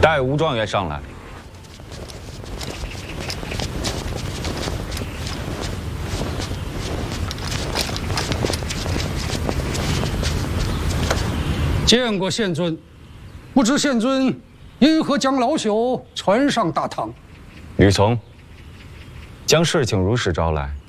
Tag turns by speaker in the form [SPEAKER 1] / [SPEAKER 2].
[SPEAKER 1] 带吴状元上来。
[SPEAKER 2] 见过县尊，不知县尊因何将老朽传上大堂？
[SPEAKER 1] 吕从，将事情如实招来，